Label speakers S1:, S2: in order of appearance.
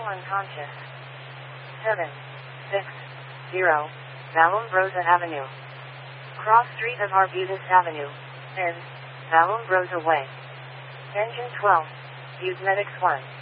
S1: unconscious. 760 Vallombrosa Avenue. Cross street of Arbutus Avenue. N. Vallombrosa Way. Engine 12. Use Medics 1.